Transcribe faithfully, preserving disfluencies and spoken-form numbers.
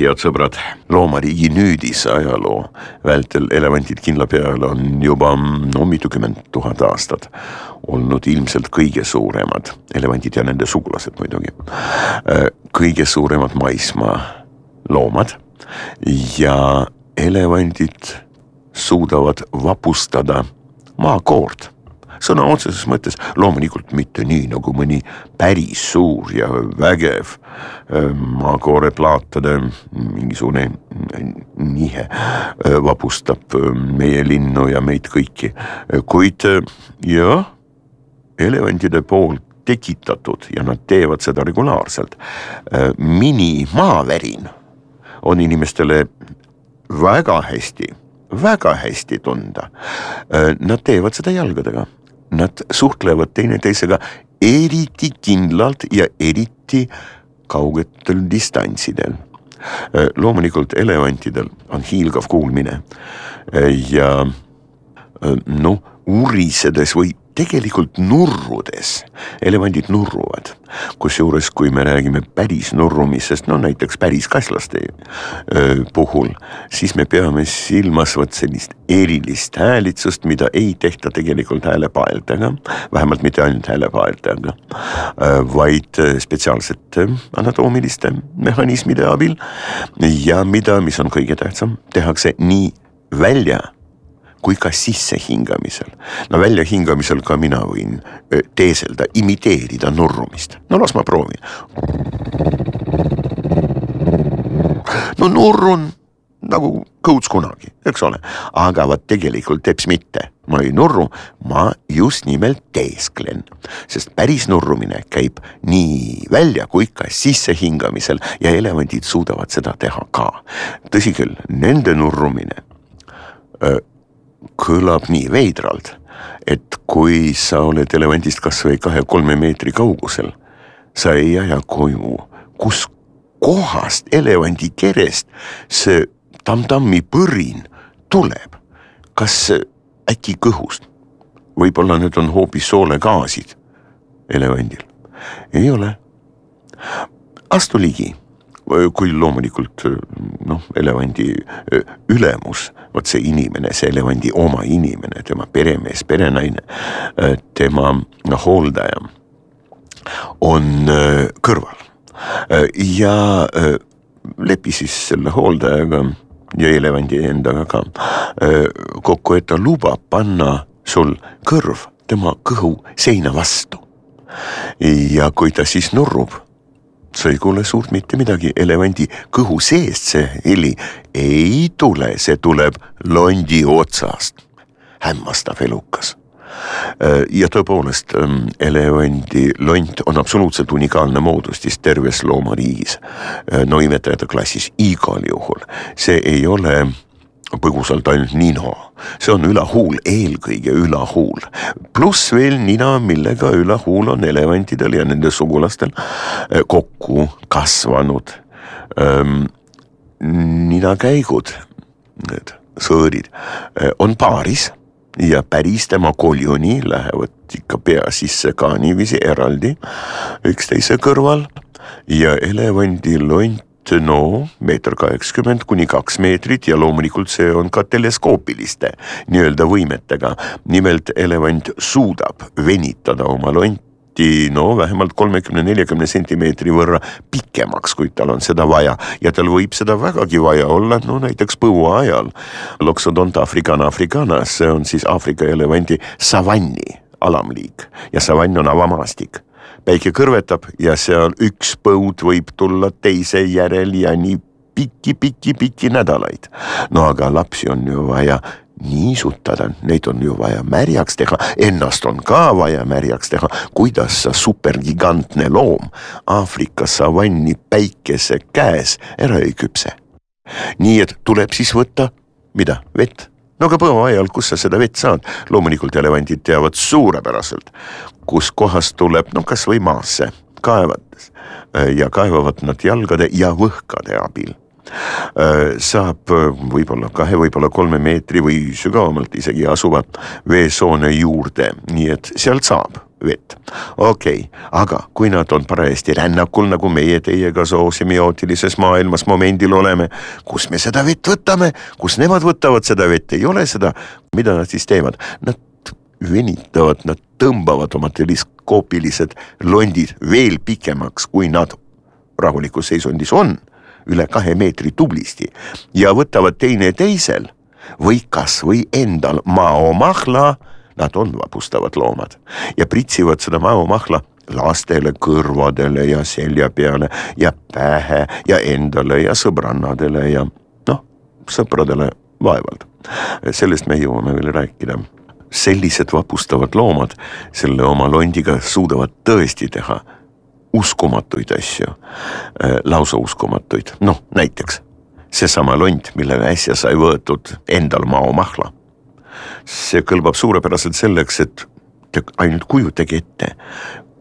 head sõbrad, loomariigi nüüdise ajaloo vältel elevantid kindla peal on juba no, mitukümmend tuhat aastat olnud ilmselt kõige suuremad, elevantid ja nende sugulased muidugi, kõige suuremad maismaa loomad ja elevandid suudavad vapustada maakoort. Sõna otseses mõttes loomulikult mitte nii nagu mõni päris suur ja vägev maakoore plaatade mingisugune nihe vapustab meie linnu ja meid kõiki. Kuid jah, elevantide poolt tekitatud ja nad teevad seda regulaarselt. Mini maavärin on inimestele väga hästi, väga hästi tunda. Nad teevad seda jalgadega. Nad suhtlevad teineteisega eriti kindlalt ja eriti kaugetel distantsidel. Loomulikult elevantidel on hiilgav kuulmine ja no, urisedes või tegelikult nurrudes, elevandid nurruvad, kusjuures kui me räägime päris nurrumisest, no näiteks päris kaslaste puhul, siis me peame silmas võt sellist erilist häälitsust, mida ei tehta tegelikult häälepaeltega, vähemalt mitte ainult häälepaeltega, vaid spetsiaalsete anatoomiliste mehhanismide abil ja mida, mis on kõige tähtsam, tehakse nii välja kui ka sisse hingamisel. No välja hingamisel ka mina võin teeselda, imiteerida nurrumist. No las ma proovin. No nurrun nagu kõuts kunagi, eks ole. Aga vaat tegelikult teps mitte. Ma ei nurru, ma just nimelt teesklen. Sest päris nurrumine käib nii välja kui ka sisse hingamisel ja elevandid suudavad seda teha ka. Tõsi küll, nende nurrumine öö, kõlab nii veidralt, et kui sa oled elevandist kas või kahe-kolme meetri kaugusel, sa ei aja koju, kus kohast elevandi kerest see tam-tammi põrin tuleb. Kas äkki kõhust? Võib-olla need on hoopis soolekaasid elevandil. Ei ole. Astu ligi. Kui loomulikult no, elevandi ülemus, võt see inimene, see elevandi oma inimene, tema peremees, perenaine, tema hooldaja on kõrval. Ja lepi siis selle hooldajaga ja elevandi endaga ka kokku, et ta lubab panna sul kõrv tema kõhu seina vastu. Ja kui ta siis nurrub, sa ei kuule suurt mitte midagi, elevandi kõhu seest see heli ei tule, see tuleb londi otsast. Hämmastav elukas. Ja tõepoolest, elevandi lont on absoluutselt unikaalne moodustis terves loomariigis. No imetajate klassis igal juhul. See ei ole põgusalt ainult nino. See on ülahuul, eelkõige ülahuul. Pluss veel nina, millega ülahuul on elevantidel ja nende sugulastel kokku kasvanud. Nina käigud, need sõõrid, on paaris ja päris tema koljuni lähevad ikka pea sisse ka niiviisi eraldi üksteise kõrval ja elevandi lont no meeter kaheksakümmend kuni kaks meetrit ja loomulikult see on ka teleskoopiliste nii-öelda võimetega. Nimelt elevant suudab venitada oma lonti no vähemalt kolmekümne nelikümmend sentimeetri võrra pikemaks, kui tal on seda vaja ja tal võib seda vägagi vaja olla, no näiteks põua ajal. Loxodont africana africana, see on siis Aafrika elevandi savanni alamliik ja savann on avamaastik. Päike kõrvetab ja seal üks põud võib tulla teise järel ja nii pikki-pikki-pikki nädalaid. No aga lapsi on ju vaja niisutada, neid on ju vaja märjaks teha, ennast on ka vaja märjaks teha, kuidas sa supergigantne loom Aafrika savanni päikese käes ära ei küpse. Nii et tuleb siis võtta, mida, vett? No ka põua ajal, kus sa seda vett saad, loomulikult elevandid teavad suurepäraselt, kus kohast tuleb, no kas või maasse kaevades ja kaevavad nad jalgade ja võhkade abil. Saab võib-olla kahe, võib-olla kolme meetri või sügavamalt isegi asuva veesoone juurde, nii et sealt saab vett. Okei, okay, aga kui nad on parajasti rännakul, nagu meie teiega zoosemiootilisses maailmas momendil oleme, kus me seda vett võtame, kus nemad võtavad seda vett, ei ole seda, mida nad siis teevad? Nad venitavad, nad tõmbavad oma teleskoopilised londid veel pikemaks, kui nad rahulikus seisundis on, üle kahe meetri tublisti, ja võtavad teine teisel või kas või endal maomahla, nad on vapustavad loomad, ja pritsivad seda maomahla lastele, kõrvadele ja selja peale ja pähe ja endale ja sõbrannadele ja noh, sõpradele vaevalt. Sellest me jõuame veel rääkida. Sellised vapustavad loomad selle oma londiga suudavad tõesti teha uskumatuid asju, lausa uskumatuid. Noh, näiteks seesama lond, millega äsja sai võetud endal maomahla. See kõlbab suurepäraselt selleks, et te ainult kujutage ette,